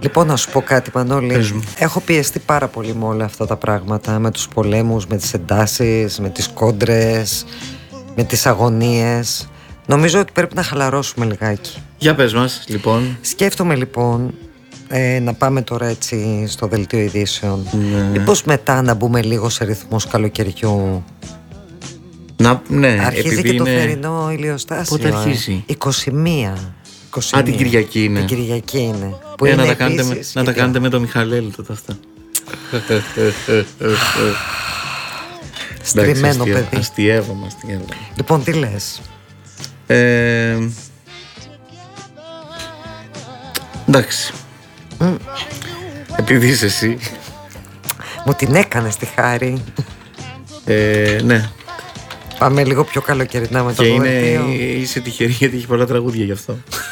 Λοιπόν, να σου πω κάτι, Μανώλη. Έχω πιεστεί πάρα πολύ με όλα αυτά τα πράγματα. Με τους πολέμους, με τις εντάσεις, με τις κόντρες, με τις αγωνίες. Νομίζω ότι πρέπει να χαλαρώσουμε λιγάκι. Για πες μας, λοιπόν. Σκέφτομαι λοιπόν να πάμε τώρα έτσι στο δελτίο ειδήσεων. Μήπως μετά να μπούμε λίγο σε ρυθμούς καλοκαιριού. Ναι, αρχίζει και το θερινό ηλιοστάσιο. Πότε αρχίζει? 21. Την Κυριακή είναι. Την Κυριακή είναι. Που είναι να τα κάνετε με το Μιχαλέλη τότε αυτά. Στριμμένο παιδί. Αστιεύομαι. Λοιπόν, τι λες? Εντάξει. Επειδή είσαι εσύ. Μου την έκανες τη χάρη. Ναι. Πάμε λίγο πιο καλοκαιρινά με το δελτίο. Είσαι τυχερή γιατί έχει πολλά τραγούδια γι' αυτό.